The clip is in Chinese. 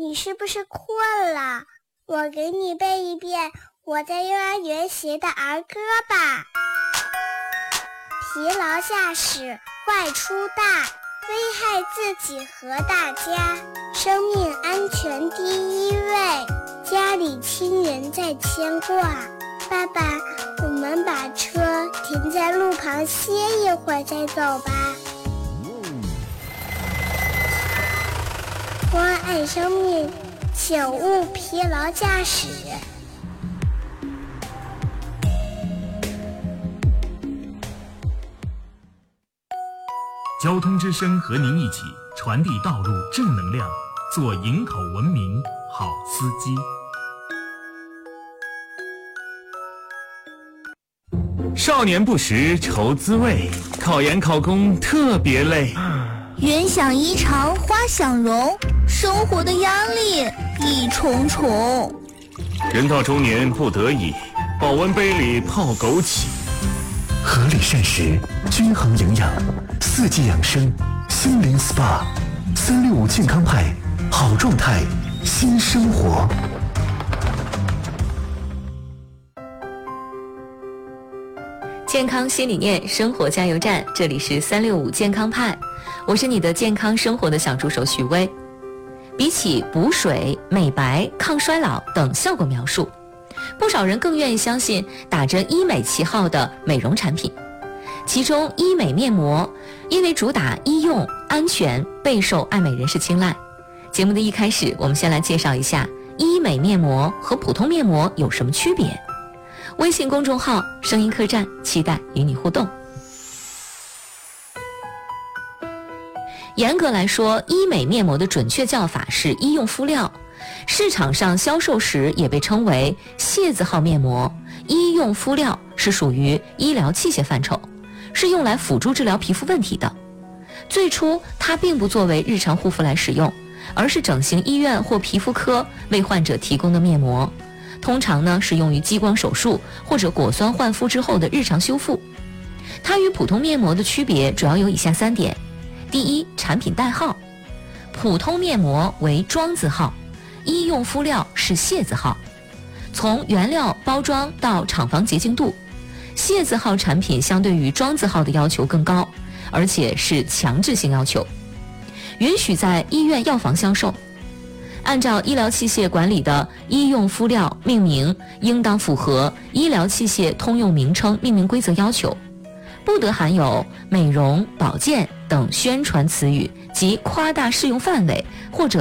你是不是困了？我给你背一遍我在幼儿园学的儿歌吧。疲劳驾驶坏处大，危害自己和大家，生命安全第一位，家里亲人在牵挂。爸爸，我们把车停在路旁歇一会儿再走吧。关爱生命，请勿疲劳驾驶。 交通之声和您一起传递道路正能量，做营口文明好司机。少年不识愁滋味，考研考公特别累。 缘想衣裳花想容，生活的压力一重重。 人到中年不得已，保温杯里泡枸杞。 合理膳食，均衡营养，四季养生，心灵 SPA，365健康派，好状态，新生活。 健康新理念，生活加油站，这里是365健康派，我是你的健康生活的小助手徐薇。比起补水、美白、抗衰老等效果描述，不少人更愿意相信打着医美旗号的美容产品。其中医美面膜因为主打医用安全，备受爱美人士青睐。节目的一开始，我们先来介绍一下医美面膜和普通面膜有什么区别。微信公众号声音客栈，期待与你互动。严格来说，医美面膜的准确叫法是医用敷料，市场上销售时也被称为械字号面膜。医用敷料是属于医疗器械范畴，是用来辅助治疗皮肤问题的。最初它并不作为日常护肤来使用，而是整形医院或皮肤科为患者提供的面膜，通常呢是用于激光手术或者果酸焕肤之后的日常修复。它与普通面膜的区别主要有以下3点。第一，产品代号，普通面膜为庄字号，医用敷料是械字号。从原料、包装到厂房洁净度，械字号产品相对于庄字号的要求更高，而且是强制性要求，允许在医院药房销售。按照医疗器械管理的医用敷料命名应当符合医疗器械通用名称命名规则要求，不得含有美容、保健等宣传词语及夸大适用范围或者